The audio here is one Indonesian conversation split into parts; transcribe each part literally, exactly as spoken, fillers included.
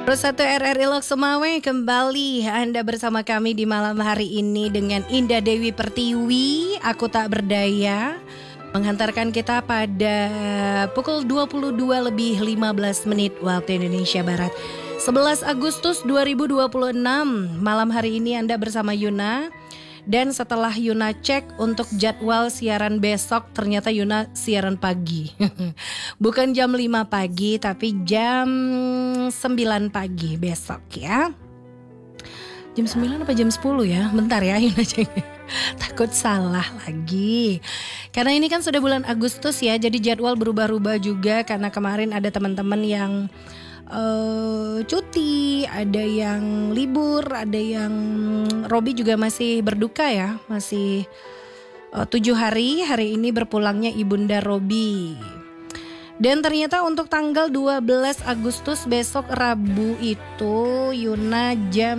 Persatu R R I Lok Sumawe kembali Anda bersama kami di malam hari ini dengan Indah Dewi Pertiwi, Aku Tak Berdaya, menghantarkan kita pada pukul dua puluh dua lebih lima belas menit waktu Indonesia Barat. sebelas Agustus dua ribu dua puluh enam, malam hari ini Anda bersama Yuna. Dan setelah Yuna cek untuk jadwal siaran besok, ternyata Yuna siaran pagi. Bukan jam lima pagi tapi jam sembilan pagi besok ya. Jam sembilan apa jam sepuluh ya? Bentar ya Yuna cek. Takut salah lagi. Karena ini kan sudah bulan Agustus ya, jadi jadwal berubah-ubah juga karena kemarin ada teman-teman yang Uh, cuti, ada yang libur, ada yang Robi juga masih berduka ya, masih uh, tujuh hari. Hari ini berpulangnya Ibunda Robi. Dan ternyata untuk tanggal dua belas Agustus besok Rabu itu Yuna jam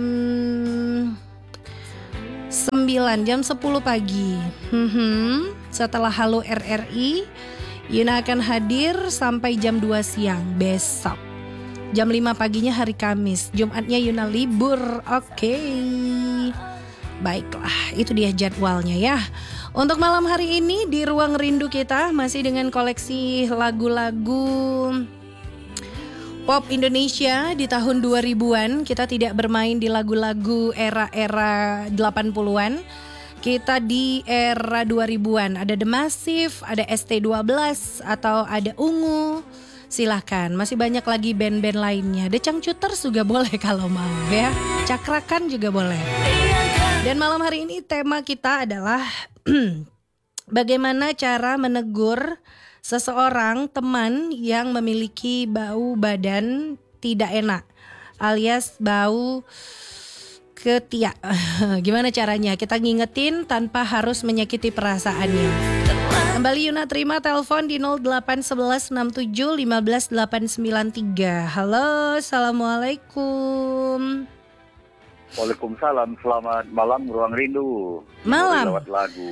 sembilan, jam sepuluh pagi. Hmm, setelah Halo R R I, Yuna akan hadir sampai jam dua siang besok. Jam lima paginya hari Kamis, Jumatnya Yuna libur. Oke, baiklah, itu dia jadwalnya ya. Untuk malam hari ini di Ruang Rindu kita masih dengan koleksi lagu-lagu pop Indonesia di tahun dua ribuan. Kita tidak bermain di lagu-lagu era-era delapan puluhan. Kita di era dua ribuan. Ada The Massive, ada S T dua belas atau ada Ungu. Silahkan, masih banyak lagi band-band lainnya. The Changcuters juga boleh kalau mau ya. Cakrakan juga boleh. Dan malam hari ini tema kita adalah bagaimana cara menegur seseorang teman yang memiliki bau badan tidak enak alias bau ketiak. Gimana caranya? Kita ngingetin tanpa harus menyakiti perasaannya. Kembali Yuna terima telepon di nol delapan satu satu enam tujuh lima delapan sembilan tiga. Halo, assalamualaikum. Waalaikumsalam, selamat malam Ruang Rindu. Malam. Lewat lagu.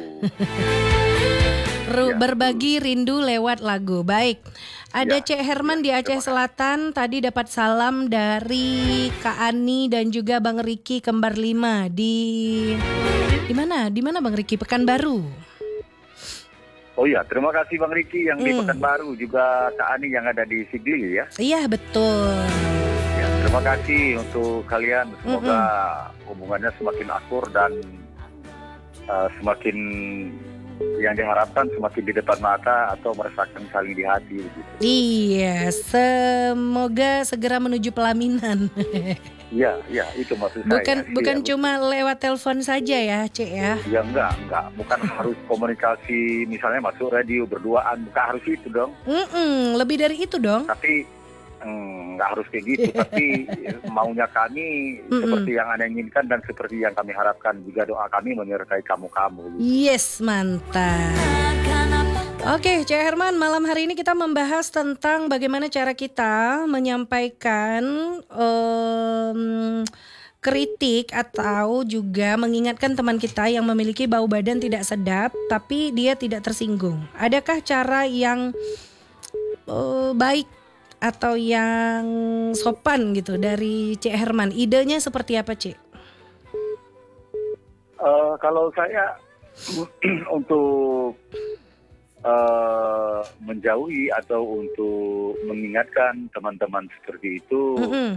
Ru- Ya, berbagi rindu lewat lagu. Baik. Ada Ya, Cek Herman ya, di Aceh Selatan. Tadi dapat salam dari Kak Ani dan juga Bang Riki kembar lima di di mana? Di mana Bang Riki? Pekanbaru. Oh iya, terima kasih Bang Riki yang di Hmm. Pekanbaru, juga Kak Ani yang ada di Sigli ya. Iya, betul. Ya, terima kasih untuk kalian. Semoga hubungannya semakin akur dan uh, semakin yang diharapkan semakin di depan mata atau merasakan saling di hati gitu. Iya, semoga segera menuju pelaminan. Iya, iya, itu maksud Bukan saya. bukan Iya, cuma lewat telepon saja ya, Cek ya. Ya enggak, enggak, bukan harus komunikasi misalnya masuk radio berduaan, bukan harus itu dong. Mm-mm, lebih dari itu dong. Tapi mm, nggak harus kayak gitu. Tapi maunya kami Mm-mm. seperti yang Anda inginkan dan seperti yang kami harapkan. Juga doa kami menyertai kamu-kamu. Yes, mantap. Oke, Cek Herman, malam hari ini kita membahas tentang bagaimana cara kita menyampaikan em, kritik atau juga mengingatkan teman kita yang memiliki bau badan tidak sedap, tapi dia tidak tersinggung. Adakah cara yang eh, baik atau yang sopan gitu dari Cek Herman? Idenya seperti apa, Cek? Eh, kalau saya untuk eh, menjauhi atau untuk mengingatkan teman-teman seperti itu, Mm-mm.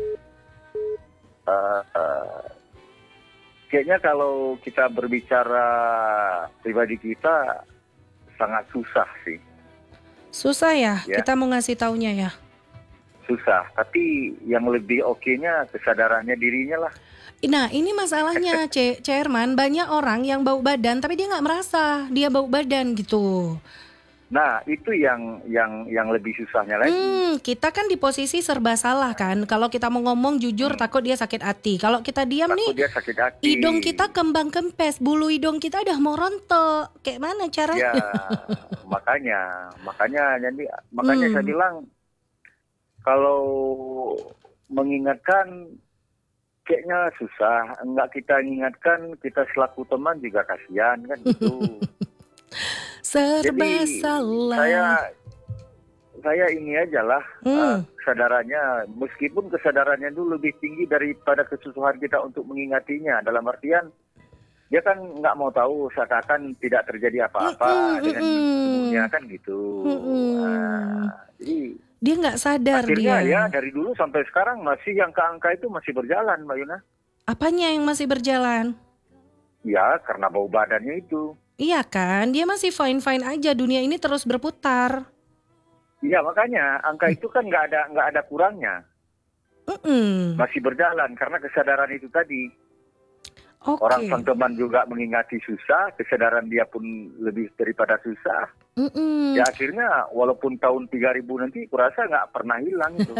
eh, eh, kayaknya kalau kita berbicara pribadi kita sangat susah sih. Susah ya, Ya. kita mau ngasih taunya ya. Susah, tapi yang lebih oke-nya kesadarannya dirinya lah. Nah ini masalahnya C, Chairman, banyak orang yang bau badan tapi dia nggak merasa dia bau badan gitu. Nah itu yang yang yang lebih susahnya lagi. Hmm, kita kan di posisi serba salah kan. Kalau kita mau ngomong jujur takut dia sakit hati. Kalau kita diam Takut nih, dia sakit hati. hidung kita kembang kempes, bulu hidung kita udah mau rontok. Kayak mana caranya? Ya makanya, makanya jadi makanya Hmm. saya bilang kalau mengingatkan kayaknya susah. Enggak kita ingatkan, kita selaku teman juga kasihan kan gitu. Serba Jadi salah. saya saya ini aja lah Hmm. uh, kesadarannya, meskipun kesadarannya itu lebih tinggi daripada kesusahan kita untuk mengingatinya. Dalam artian dia kan nggak mau tahu, seakan tidak terjadi apa-apa Mm-mm, dengan mm-mm. ibunya kan gitu. Mm-mm. Nah, jadi Dia nggak sadar akhirnya dia. ya dari dulu sampai sekarang masih yang ke angka itu masih berjalan, Mbak Yuna. Apanya yang masih berjalan? Ya karena bau badannya itu. Iya kan, dia masih fine-fine aja. Dunia ini terus berputar. Iya makanya angka itu kan nggak ada nggak ada kurangnya, Mm-mm. masih berjalan karena kesadaran itu tadi. Oke. Orang sang teman juga mengingati susah, kesadaran dia pun lebih daripada susah. Mm-mm. Ya akhirnya walaupun tahun tiga ribu nanti kurasa nggak pernah hilang itu.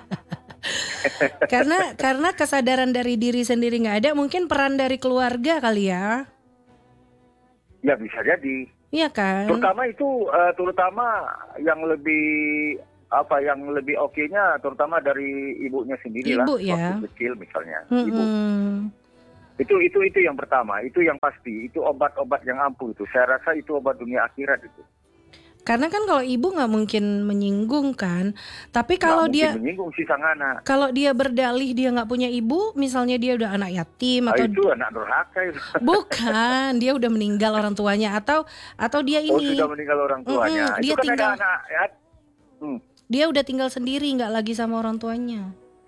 Karena karena kesadaran dari diri sendiri nggak ada, mungkin peran dari keluarga kali ya. Ya bisa jadi. Iya kan? Terutama itu eh, terutama yang lebih apa yang lebih oke-nya terutama dari ibunya sendiri lah. Ibu ya. Waktu kecil misalnya. Ibu. Mm-mm. Itu itu itu yang pertama, itu yang pasti, itu obat-obat yang ampuh itu. Saya rasa itu obat dunia akhirat itu. Karena kan kalau ibu nggak mungkin menyinggung kan, tapi kalau Nggak dia mungkin menyinggung si sang anak. kalau dia berdalih dia nggak punya ibu, misalnya dia udah anak yatim Ah, atau itu anak durhaka itu. bukan, dia udah meninggal orang tuanya atau atau dia Oh ini sudah meninggal orang tuanya. Mm-mm, Itu dia kan tinggal- ada anak ya. Hmm. dia udah tinggal sendiri nggak lagi sama orang tuanya.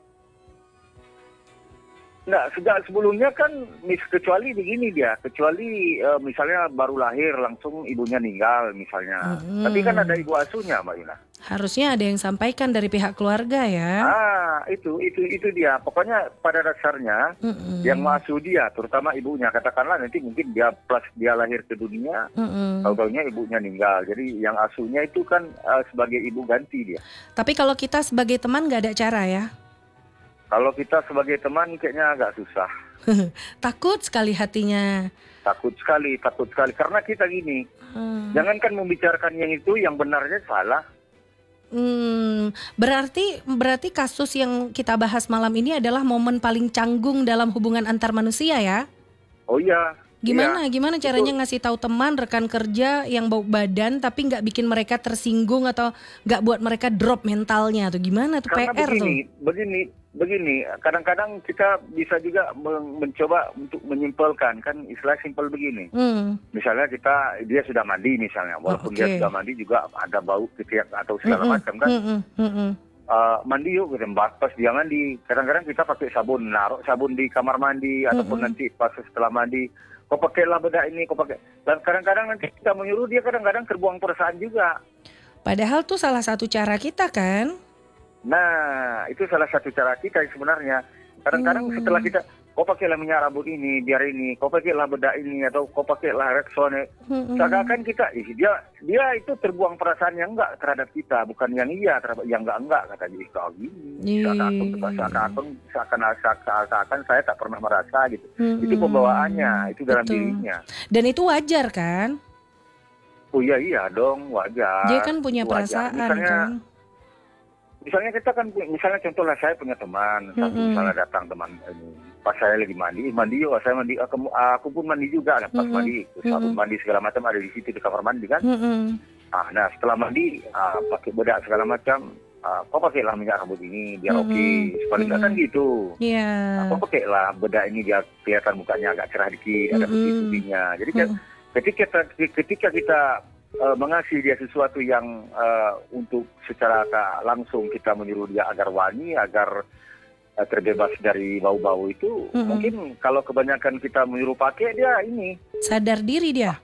Nggak, sejak sebelumnya kan mis kecuali begini dia, kecuali eh, misalnya baru lahir langsung ibunya meninggal misalnya. Mm-mm. Tapi kan ada ibu asuhnya, Mbak Yuna. Harusnya ada yang sampaikan dari pihak keluarga ya. Ah, itu itu itu dia. Pokoknya pada dasarnya Mm-mm. yang mengasuh dia, terutama ibunya. Katakanlah nanti mungkin dia plus dia lahir ke dunia, Mm-mm. tahu-taunya ibunya meninggal. Jadi yang asuhnya itu kan eh, sebagai ibu ganti dia. Tapi kalau kita sebagai teman nggak ada cara ya. Kalau kita sebagai teman kayaknya agak susah. Takut sekali hatinya. Takut sekali, takut sekali. Karena kita gini, Hmm. jangankan membicarakan yang itu, yang benarnya salah. Hmm, berarti berarti kasus yang kita bahas malam ini adalah momen paling canggung dalam hubungan antar manusia ya. Oh iya. Gimana iya. gimana caranya ngasih tahu teman rekan kerja yang bau badan tapi nggak bikin mereka tersinggung atau nggak buat mereka drop mentalnya tuh gimana tuh Karena P R begini, tuh. begini, begini. Kadang-kadang kita bisa juga men- mencoba untuk menyimpulkan, kan istilah simpel begini. Hmm. Misalnya kita, dia sudah mandi misalnya, walaupun oke. dia sudah mandi juga ada bau ketiak atau segala Mm-mm, macam kan. mm-mm, mm-mm. Uh, mandi yuk, gitu. Pas dia mandi, kadang-kadang kita pakai sabun, naruh sabun di kamar mandi, ataupun Mm-mm. nanti pas setelah mandi, kau pakailah bedak ini, kau pakai. Dan kadang-kadang nanti kita menyuruh dia, kadang-kadang terbuang perasaan juga. Padahal tuh salah satu cara kita kan. Nah, itu salah satu cara kita sebenarnya. Kadang-kadang Hmm. setelah kita, kau pakailah minyak rambut ini, biar ini, kau pakailah bedak ini, atau kau pakailah Rexona. Mm-mm. Seakan-akan kita, ih, dia dia itu terbuang perasaan yang enggak terhadap kita, bukan yang iya terhadap yang enggak enggak kata dia. Kau gini, seakan-akan seakan-akan seakan-akan seakan-akan saya tak pernah merasa gitu. Mm-mm. Itu pembawaannya, itu dalam Betul. dirinya. Dan itu wajar kan? Oh iya iya dong, wajar. Dia kan punya Wajar. perasaan Misalnya, kan. Misalnya kita kan, pu- misalnya contohlah saya punya teman, satu Mm-mm. misalnya datang teman ini, pas saya lagi mandi, mandi yuk, saya mandi, aku, aku pun mandi juga, pas Mm-mm. mandi, sabun Mm-mm. mandi segala macam ada di situ di kamar mandi kan. Mm-mm. Ah, nah setelah mandi, ah, pakai bedak segala macam, ah, kau pakailah minyak rambut ini biar Mm-mm. oke, paling nggak kan Mm-mm. gitu. Iya. Ah, kau pakailah bedak ini biar kelihatan mukanya agak cerah dikit, ada Mm-mm. putih-putihnya. Jadi kan, Mm-mm. ketika ketika kita uh, mengasihi dia sesuatu yang uh, untuk secara ka- langsung kita menyuruh dia agar wangi, agar uh, terbebas dari bau-bau itu, Mm-mm. mungkin kalau kebanyakan kita menyuruh pakai dia ini, Sadar diri dia.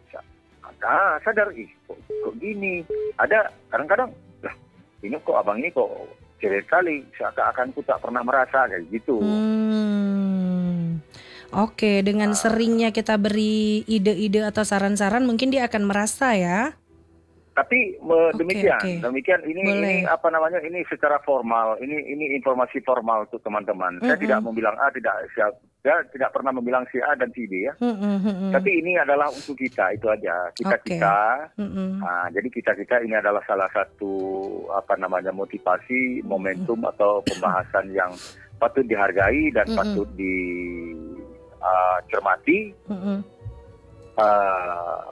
ah sadar, ih kok, kok gini, ada kadang-kadang, lah ini kok abang ini kok cerit kali, seakan-akan ku tak pernah merasa kayak gitu. Hmm. Oke, dengan seringnya kita beri ide-ide atau saran-saran mungkin dia akan merasa ya. Tapi me- Oke, demikian, oke. demikian ini Boleh. ini apa namanya ini secara formal, ini ini informasi formal untuk teman-teman. Saya Mm-mm. tidak membilang A, tidak saya, saya tidak pernah membilang si A dan si B ya. Mm-mm, mm-mm. Tapi ini adalah untuk kita itu aja, kita Oke. kita. Mm-mm. Nah, jadi kita kita ini adalah salah satu apa namanya motivasi, momentum atau pembahasan yang patut dihargai dan Mm-mm. patut di uh, cermati. Mm-mm. Uh,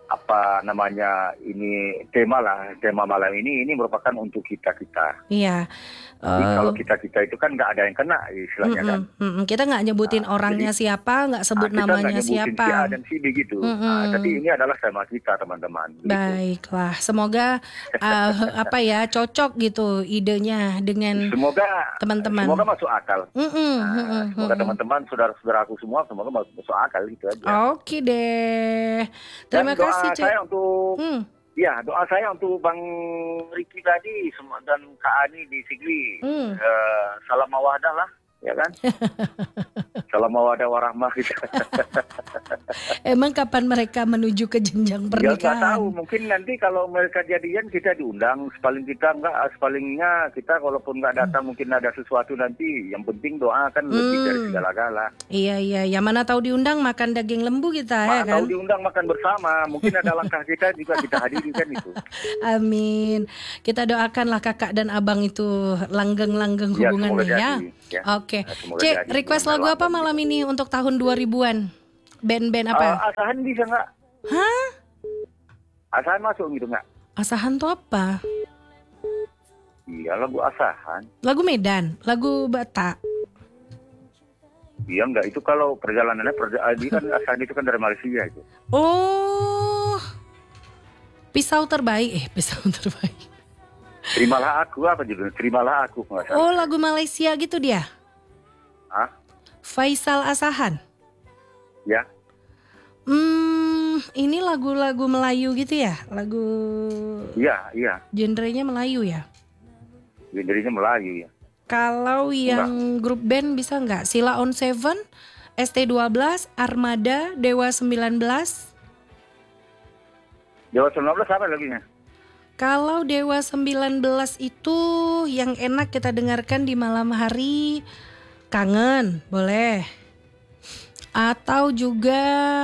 apa namanya ini tema lah, tema malam ini ini merupakan untuk kita kita. Iya. Jadi Uh, kalau kita kita itu kan nggak ada yang kena istilahnya kan. mm-mm, mm-mm. Kita nggak nyebutin Nah, orangnya jadi siapa, nggak sebut ah, kita nggak namanya nyebutin si A siapa. dan si B gitu. Ah, Mm-mm. tapi ini adalah tema kita teman-teman. Gitu. Baiklah, semoga uh, apa ya cocok gitu idenya dengan Semoga teman-teman. semoga masuk akal. Mm-mm, Nah, mm-mm, semoga mm-mm. teman-teman saudara-saudaraku semua semoga masuk, masuk akal gitu aja. Oke deh. Dan Terima doa kasih, Cik. saya untuk Hmm. ya doa saya untuk Bang Riki tadi semua dan Kak Ani di Sigli. Hmm. Eh, salam mawadah lah, ya kan? Salam mawadah warahmah gitu. Emang kapan mereka menuju ke jenjang Ya nggak pernikahan? tahu, mungkin nanti kalau mereka jadian kita diundang, sepaling kita enggak, sepalingnya kita kalaupun nggak datang mungkin ada sesuatu nanti. Yang penting doa kan lebih Hmm. dari segala-gala. Iya iya, ya mana tahu diundang makan daging lembu kita ya Ma, tahu kan? diundang makan bersama, mungkin ada langkah kita juga kita hadiri kan itu. Amin. Kita doakanlah kakak dan abang itu langgeng-langgeng Ya, hubungannya semoga ya. jadi, ya. Oke. Ya, semoga Cik, jadi request hubungan lagu apa langgeng malam gitu. ini untuk tahun dua ribuan? Band-band apa? Eh, Asahan bisa nggak? Hah? Asahan masuk gitu nggak? Asahan tuh apa? Iya lagu Asahan. Lagu Medan, lagu Batak. Iya enggak, itu kalau perjalanannya perja dia kan Asahan itu kan dari Malaysia itu. Oh. Pisau terbaik, eh pisau terbaik. Terimalah aku apa judulnya? Terimalah aku nggak salah. Oh, lagu Malaysia gitu dia. Hah? Faisal Asahan. Ya. Hmm, ini lagu-lagu Melayu gitu ya? Lagu Iya, iya. genrenya Melayu ya? Genrenya Melayu ya. Kalau yang grup band bisa nggak? Sila on Seven, S T dua belas, Armada, Dewa sembilan belas. Jawa sembilan belas apa lagunya? Kalau Dewa sembilan belas itu yang enak kita dengarkan di malam hari, Kangen, boleh. Atau juga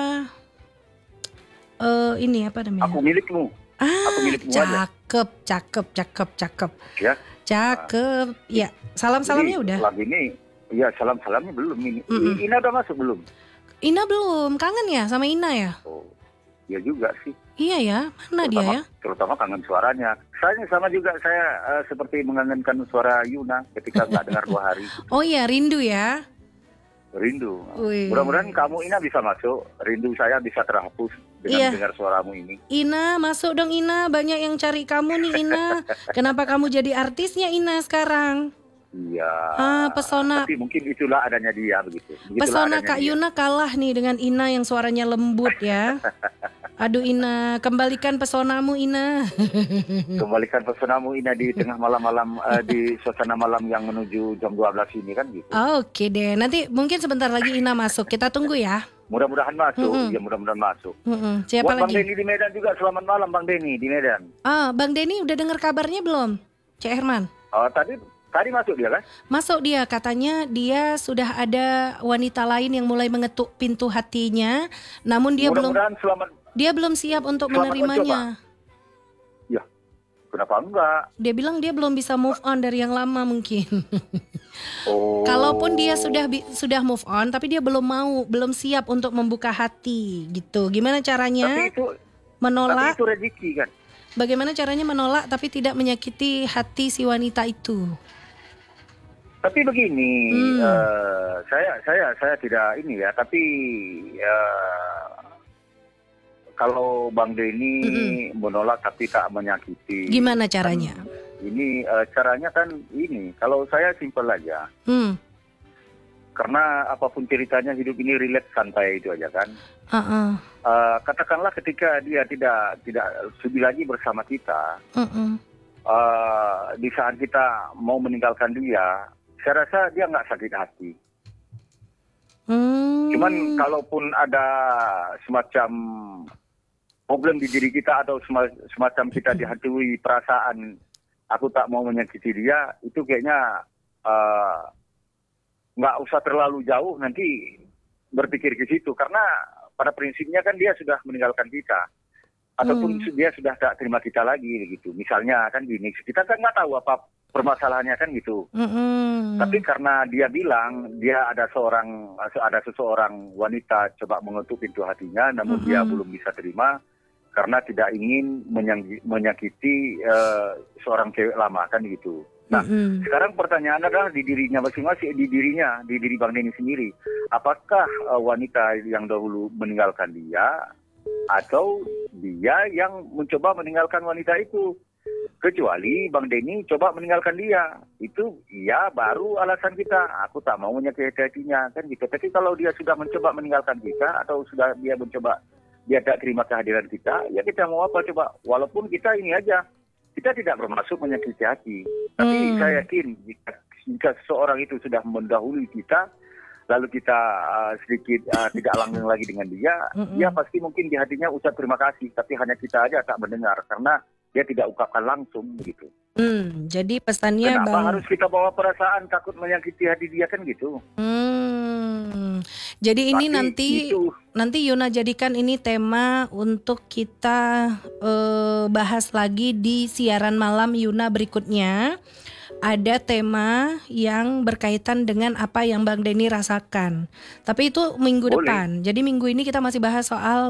uh, ini apa namanya? Aku milikmu. Ah, Aku milikmu aja. cakep, cakep, cakep, cakep. Ya. Cakep. Ya, salam-salamnya Jadi, udah. Lagu ini, iya salam-salamnya belum ini. Mm-mm. Ina udah masuk belum? Ina belum, kangen ya sama Ina ya? Oh, ya juga sih. Iya ya, mana dia Terutama, ya? terutama kangen suaranya. Saya sama juga saya eh, seperti mengangenkan suara Yuna ketika nggak dengar dua hari. Oh iya, rindu ya. Rindu. Wih. Mudah-mudahan kamu Ina bisa masuk. Rindu saya bisa terhapus dengan Iya. dengar suaramu ini. Ina, masuk dong Ina, banyak yang cari kamu nih Ina. Kenapa kamu jadi artisnya Ina sekarang? Iya. Ah, pesona Tapi mungkin itulah adanya dia begitu. Begitulah pesona adanya Kak dia. Yuna kalah nih dengan Ina yang suaranya lembut ya. Aduh Ina, kembalikan pesonamu Ina. Kembalikan pesonamu Ina di tengah malam-malam eh, di suasana malam yang menuju jam dua belas ini kan gitu. Oke deh, nanti mungkin sebentar lagi Ina masuk. Kita tunggu ya. Mudah-mudahan masuk. Mm-mm. Ya mudah-mudahan masuk. Mm-mm. Siapa Buat Bang lagi? Denny di Medan juga selamat malam Bang Denny di Medan. Ah, Bang Denny udah dengar kabarnya belum? Cek Herman. Oh, tadi tadi masuk dia kan? Masuk dia, katanya dia sudah ada wanita lain yang mulai mengetuk pintu hatinya, namun dia belum Mudah-mudahan selamat. dia belum siap untuk Selamat menerimanya. Ya, kenapa enggak? Dia bilang dia belum bisa move on dari yang lama mungkin. Oh. Kalaupun dia sudah bi- sudah move on, tapi dia belum mau, belum siap untuk membuka hati gitu. Gimana Tapi caranya itu tapi menolak? itu rezeki kan? Bagaimana caranya menolak tapi tidak menyakiti hati si wanita itu? Tapi begini, Hmm. eh, saya saya saya tidak ini ya, tapi eh, kalau Bang Denny Mm-mm. menolak tapi tak menyakiti. Gimana caranya? Ini eh, caranya kan ini, kalau saya simpel aja. Hmm. Karena apapun ceritanya hidup ini relate santai itu aja kan. Uh-uh. Eh, katakanlah ketika dia tidak tidak sudi lagi bersama kita, Uh-uh. eh, di saat kita mau meninggalkan dia, saya rasa dia nggak sakit hati. Hmm. Cuman kalaupun ada semacam problem di diri kita atau sema- semacam kita dihantui perasaan aku tak mau menyakiti dia, itu kayaknya eh, nggak usah terlalu jauh nanti berpikir ke situ, karena pada prinsipnya kan dia sudah meninggalkan kita ataupun Hmm. dia sudah tak terima kita lagi gitu. Misalnya kan gini, kita kan nggak tahu apa permasalahannya kan gitu. Mm-mm. Tapi karena dia bilang dia ada seorang ada seseorang wanita coba mengetuk pintu hatinya, namun dia Mm-mm. belum bisa terima. karena tidak ingin menyang- menyakiti uh, seorang cewek lama kan gitu. Nah, Mm-mm. sekarang pertanyaan adalah di dirinya masing-masing, di dirinya, di diri Bang Denny sendiri. Apakah uh, wanita yang dahulu meninggalkan dia atau dia yang mencoba meninggalkan wanita itu? Kecuali Bang Denny coba meninggalkan dia, itu ya baru alasan kita, aku tak mau menyakiti hatinya kan gitu. Tapi kalau dia sudah mencoba meninggalkan kita atau sudah dia mencoba dia tak terima kehadiran kita, ya kita mau apa coba? Walaupun kita ini aja, kita tidak bermaksud menyakiti hati. Tapi Hmm. saya yakin jika, jika seseorang itu sudah mendahului kita, lalu kita uh, sedikit uh, tidak langgeng lagi dengan dia, Mm-mm. dia pasti mungkin di hatinya ucap terima kasih, tapi hanya kita aja tak mendengar karena dia tidak ungkapkan langsung begitu. Hmm, jadi pesannya Kenapa Bang. harus kita bawa perasaan takut menyakiti hati dia kan gitu? Hmm. Jadi ini Tapi nanti itu nanti Yuna jadikan ini tema untuk kita eh, bahas lagi di siaran malam Yuna berikutnya. Ada tema yang berkaitan dengan apa yang Bang Denny rasakan. Tapi itu minggu Boleh. depan. Jadi minggu ini kita masih bahas soal